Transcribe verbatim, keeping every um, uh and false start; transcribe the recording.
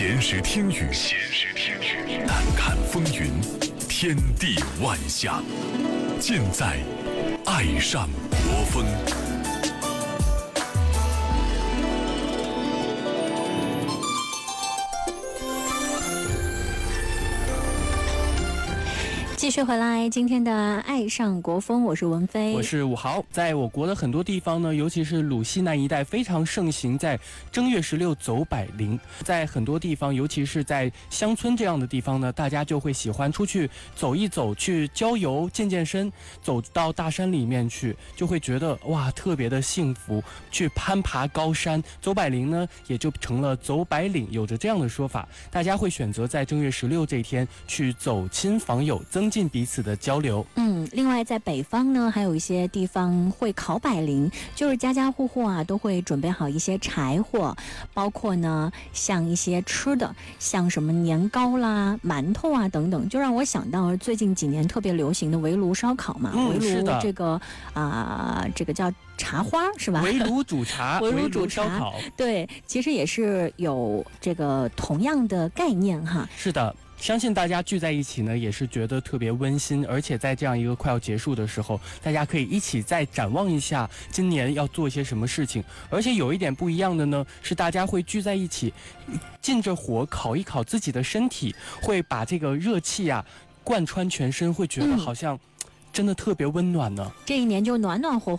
闲时听雨，闲时听雨，淡看风云，天地万象，尽在爱上国风。 继续回来，今天的爱上国风，我是文飞， 我是武豪。在我国的很多地方呢，尤其是鲁西南一带，非常盛行在正月十六走百灵。在很多地方，尤其是在乡村这样的地方呢，大家就会喜欢出去走一走，去郊游、健健身，走到大山里面去，就会觉得哇，特别的幸福。去攀爬高山，走百灵呢，也就成了走百岭，有着这样的说法。大家会选择在正月十六这一天去走亲访友，增进彼此的交流。 嗯，另外在北方呢，还有一些地方会烤百灵，就是家家户户啊都会准备好一些柴火，包括呢像一些吃的，像什么年糕啦、馒头啊等等，就让我想到最近几年特别流行的围炉烧烤嘛。 嗯、 围炉是的这个啊、呃，这个叫茶花是吧？ 围炉煮茶， 围炉煮茶， 烧烤， 对，其实也是有这个同样的概念哈。 是的。相信大家聚在一起呢，也是觉得特别温馨，而且在这样一个快要结束的时候，大家可以一起再展望一下今年要做些什么事情。而且有一点不一样的呢，是大家会聚在一起，近着火烤一烤自己的身体，会把这个热气啊贯穿全身，会觉得好像真的特别温暖呢。 这一年就暖暖和